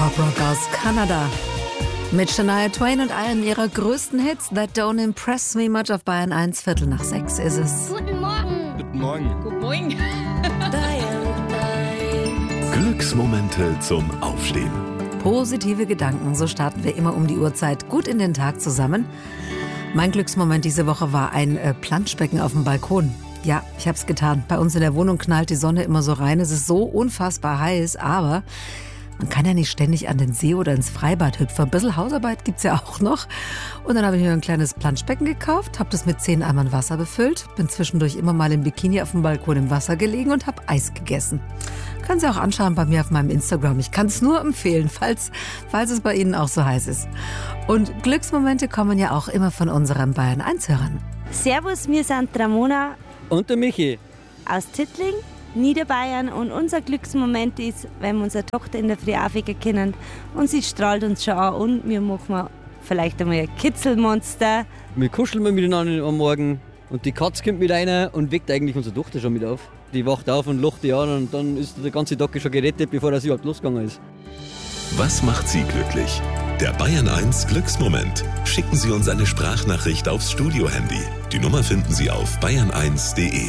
Pop-Rock aus Kanada. Mit Shania Twain und einem ihrer größten Hits, That Don't Impress Me Much, auf Bayern 1, 5:45 ist es. Guten Morgen. Guten Morgen. Guten Morgen. Glücksmomente zum Aufstehen. Positive Gedanken, so starten wir immer um die Uhrzeit gut in den Tag zusammen. Mein Glücksmoment diese Woche war ein Planschbecken auf dem Balkon. Ja, ich hab's getan. Bei uns in der Wohnung knallt die Sonne immer so rein. Es ist so unfassbar heiß, aber man kann ja nicht ständig an den See oder ins Freibad hüpfen. Ein bisschen Hausarbeit gibt's ja auch noch. Und dann habe ich mir ein kleines Planschbecken gekauft, habe das mit 10 Eimern Wasser befüllt, bin zwischendurch immer mal im Bikini auf dem Balkon im Wasser gelegen und habe Eis gegessen. Können Sie auch anschauen bei mir auf meinem Instagram. Ich kann es nur empfehlen, falls es bei Ihnen auch so heiß ist. Und Glücksmomente kommen ja auch immer von unseren Bayern 1-Hörern. Servus, wir sind Ramona Und der Michi. aus Tittling, Niederbayern, und unser Glücksmoment ist, wenn wir unsere Tochter in der Früh aufwecken können und sie strahlt uns schon an und wir machen vielleicht einmal ein Kitzelmonster. Wir kuscheln mal miteinander am Morgen und die Katze kommt mit rein und weckt eigentlich unsere Tochter schon mit auf. Die wacht auf und lacht die an und dann ist der ganze Tag schon gerettet, bevor das überhaupt losgegangen ist. Was macht Sie glücklich? Der Bayern 1 Glücksmoment. Schicken Sie uns eine Sprachnachricht aufs Studio-Handy. Die Nummer finden Sie auf bayern1.de.